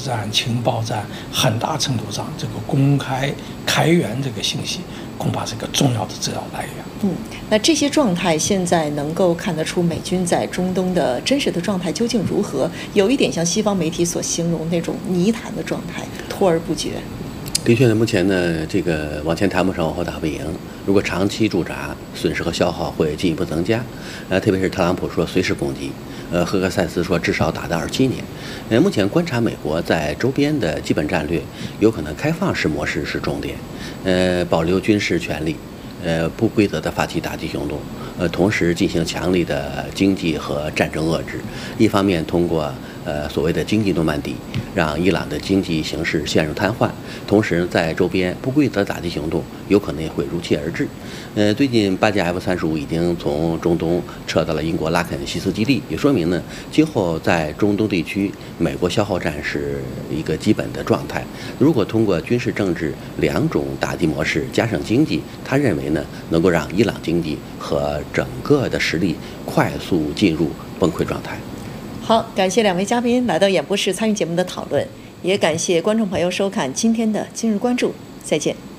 战、情报战，很大程度上这个公开开源这个信息，恐怕是个重要的资料来源。 那这些状态现在能够看得出美军在中东的真实的状态究竟如何？有一点像西方媒体所形容那种泥潭的状态，拖而不决。 的确呢，目前呢，这个往前谈不成，往后打不赢。如果长期驻扎，损失和消耗会进一步增加。特别是特朗普说随时攻击，赫克塞斯说至少打到27年。目前观察美国在周边的基本战略，有可能开放式模式是重点，保留军事权力。不规则的发起打击行动，同时进行强力的经济和战争遏制。一方面通过所谓的经济诺曼底，让伊朗的经济形势陷入瘫痪；同时在周边不规则打击行动有可能也会如期而至。最近8架 F-35已经从中东撤到了英国拉肯西斯基地，也说明呢，今后在中东地区，美国消耗战是一个基本的状态。如果通过军事、政治两种打击模式加上经济，他认为呢，能够让伊朗经济和整个的实力快速进入崩溃状态。 好，感谢2位嘉宾来到演播室参与节目的讨论，也感谢观众朋友收看今天的今日关注，再见。